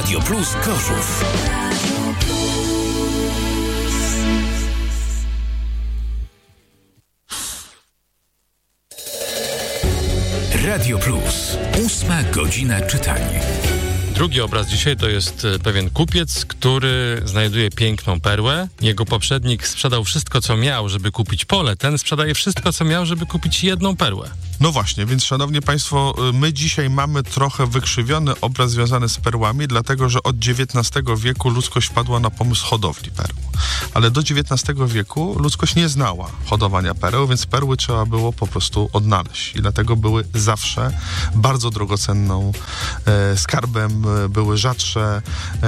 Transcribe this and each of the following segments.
Radio Plus Gorzów. Radio Plus. 8 godzina czytania. Drugi obraz dzisiaj to jest pewien kupiec, który znajduje piękną perłę. Jego poprzednik sprzedał wszystko, co miał, żeby kupić pole. Ten sprzedaje wszystko, co miał, żeby kupić jedną perłę. No właśnie, więc szanowni państwo, my dzisiaj mamy trochę wykrzywiony obraz związany z perłami, dlatego że od XIX wieku ludzkość wpadła na pomysł hodowli perł. Ale do XIX wieku ludzkość nie znała hodowania pereł, więc perły trzeba było po prostu odnaleźć. I dlatego były zawsze bardzo drogocenną skarbem, były rzadsze,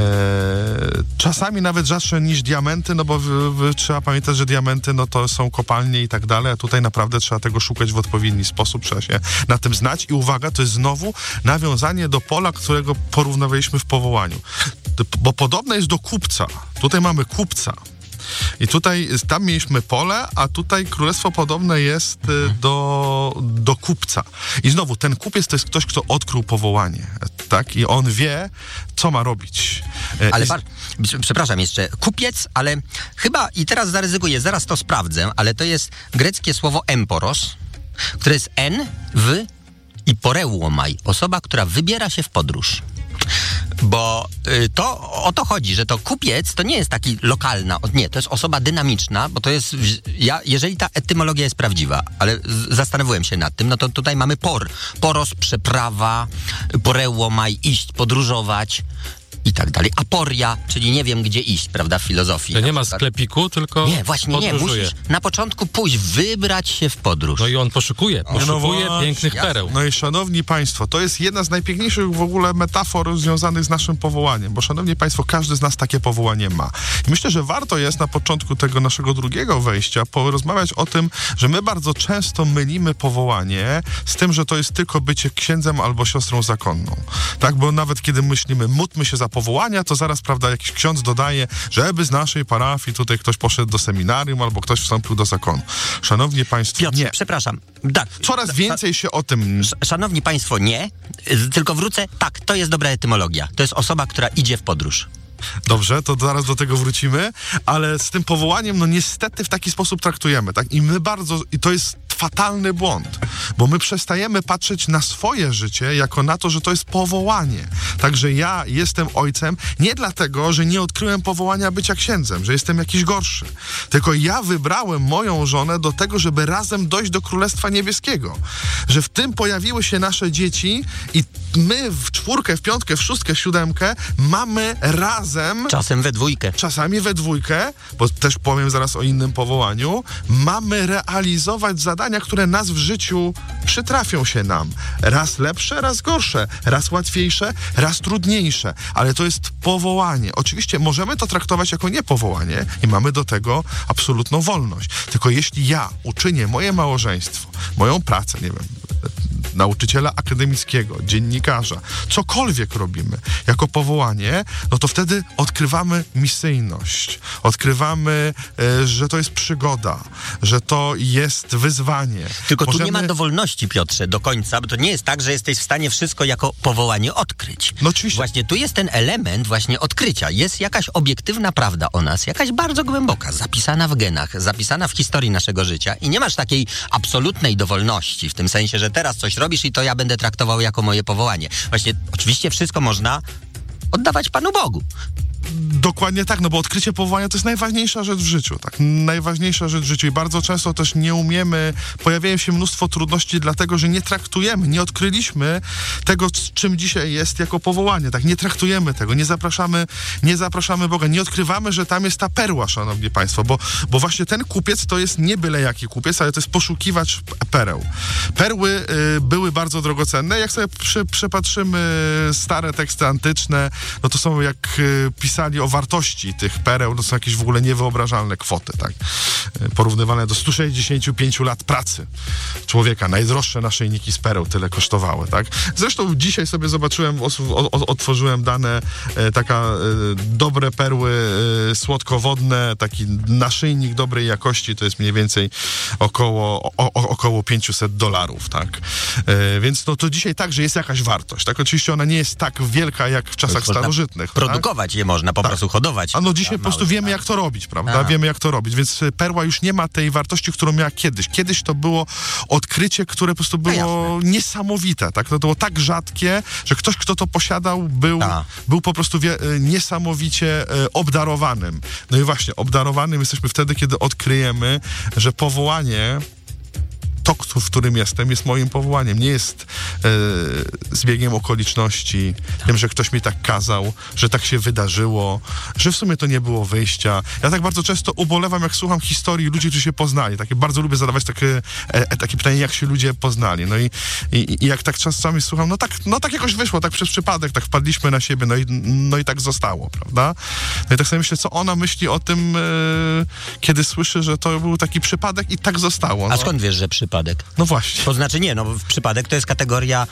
czasami nawet rzadsze niż diamenty, no bo trzeba pamiętać, że diamenty no to są kopalnie i tak dalej, a tutaj naprawdę trzeba tego szukać w odpowiedni sposób, trzeba się na tym znać i uwaga, to jest znowu nawiązanie do pola, którego porównywaliśmy w powołaniu, bo podobne jest do kupca. Tutaj mamy kupca. I tam mieliśmy pole, a tutaj królestwo podobne jest do kupca. I znowu, ten kupiec to jest ktoś, kto odkrył powołanie, tak? I on wie, co ma robić. Ale przepraszam jeszcze, kupiec, ale chyba, i teraz zaryzykuję, zaraz to sprawdzę, ale to jest greckie słowo emporos, które jest i poreuomai, osoba, która wybiera się w podróż. Bo o to chodzi, że to kupiec to nie jest taki lokalna, nie, to jest osoba dynamiczna, bo to jest, jeżeli ta etymologia jest prawdziwa, ale zastanawiałem się nad tym, no to tutaj mamy poros, przeprawa, poreuomai, iść, podróżować i tak dalej. Aporia, czyli nie wiem, gdzie iść, prawda, w filozofii. To nie ma sklepiku, tylko nie, właśnie podróżuje. Nie, musisz na początku pójść, wybrać się w podróż. No i on poszukuje pięknych pereł. No i szanowni państwo, to jest jedna z najpiękniejszych w ogóle metafor związanych z naszym powołaniem, bo szanowni państwo, każdy z nas takie powołanie ma. I myślę, że warto jest na początku tego naszego drugiego wejścia porozmawiać o tym, że my bardzo często mylimy powołanie z tym, że to jest tylko bycie księdzem albo siostrą zakonną. Tak, bo nawet kiedy myślimy, módlmy się za powołania, to zaraz, prawda, jakiś ksiądz dodaje, żeby z naszej parafii tutaj ktoś poszedł do seminarium albo ktoś wstąpił do zakonu. Szanowni państwo, Piotr, nie. Przepraszam. Tak. Coraz więcej się o tym... Szanowni państwo, nie. Tylko wrócę. Tak, to jest dobra etymologia. To jest osoba, która idzie w podróż. Dobrze, to zaraz do tego wrócimy, ale z tym powołaniem, no niestety w taki sposób traktujemy, tak? I to jest fatalny błąd, bo my przestajemy patrzeć na swoje życie jako na to, że to jest powołanie. Także ja jestem ojcem nie dlatego, że nie odkryłem powołania bycia księdzem, że jestem jakiś gorszy, tylko ja wybrałem moją żonę do tego, żeby razem dojść do Królestwa Niebieskiego. Że w tym pojawiły się nasze dzieci i my w czwórkę, w piątkę, w szóstkę, w siódemkę mamy razem... Czasami we dwójkę, bo też powiem zaraz o innym powołaniu, mamy realizować zadania, które nas w życiu przytrafią się nam. Raz lepsze, raz gorsze, raz łatwiejsze, raz trudniejsze, ale to jest powołanie. Oczywiście możemy to traktować jako niepowołanie i mamy do tego absolutną wolność. Tylko jeśli ja uczynię moje małżeństwo, moją pracę, nie wiem, nauczyciela akademickiego, dziennikarza, cokolwiek robimy jako powołanie, no to wtedy odkrywamy misyjność. Odkrywamy, że to jest przygoda, że to jest wyzwanie. Tylko tu nie ma dowolności, Piotrze, do końca, bo to nie jest tak, że jesteś w stanie wszystko jako powołanie odkryć. No oczywiście. Właśnie tu jest ten element właśnie odkrycia. Jest jakaś obiektywna prawda o nas, jakaś bardzo głęboka, zapisana w genach, zapisana w historii naszego życia i nie masz takiej absolutnej dowolności, w tym sensie, że teraz coś robisz i to ja będę traktował jako moje powołanie. Właśnie, oczywiście wszystko można oddawać Panu Bogu. Dokładnie tak, no bo odkrycie powołania to jest najważniejsza rzecz w życiu, tak? Najważniejsza rzecz w życiu i bardzo często też nie umiemy, pojawiają się mnóstwo trudności dlatego, że nie traktujemy, nie odkryliśmy tego, czym dzisiaj jest jako powołanie, tak? Nie traktujemy tego, nie zapraszamy Boga, nie odkrywamy, że tam jest ta perła, szanowni państwo, bo właśnie ten kupiec to jest nie byle jaki kupiec, ale to jest poszukiwacz pereł. Perły były bardzo drogocenne, jak sobie przepatrzymy stare teksty antyczne, no to są jak pisane pisali o wartości tych pereł, to są jakieś w ogóle niewyobrażalne kwoty, tak? Porównywane do 165 lat pracy człowieka. Najdroższe naszyjniki z pereł tyle kosztowały, tak? Zresztą dzisiaj sobie zobaczyłem, otworzyłem dane, dobre perły słodkowodne, taki naszyjnik dobrej jakości, to jest mniej więcej około $500, tak? Więc no to dzisiaj także jest jakaś wartość, tak? Oczywiście ona nie jest tak wielka jak w czasach starożytnych. Produkować je można, po prostu hodować. A no dzisiaj po prostu wiemy, jak to robić, prawda? Wiemy, jak to robić, więc perła już nie ma tej wartości, którą miała kiedyś. Kiedyś to było odkrycie, które po prostu było niesamowite, tak? To było tak rzadkie, że ktoś, kto to posiadał, był po prostu niesamowicie obdarowanym. No i właśnie, obdarowanym jesteśmy wtedy, kiedy odkryjemy, że powołanie, to, w którym jestem, jest moim powołaniem. Nie jest zbiegiem okoliczności. Wiem, że ktoś mi tak kazał, że tak się wydarzyło, że w sumie to nie było wyjścia. Ja tak bardzo często ubolewam, jak słucham historii ludzi, którzy się poznali. Bardzo lubię zadawać takie pytanie, jak się ludzie poznali. No i jak tak czasami słucham, no tak jakoś wyszło, tak przez przypadek, tak wpadliśmy na siebie, no i tak zostało, prawda? No i tak sobie myślę, co ona myśli o tym, kiedy słyszy, że to był taki przypadek i tak zostało. A skąd wiesz, że przypadek? No właśnie. To znaczy przypadek to jest kategoria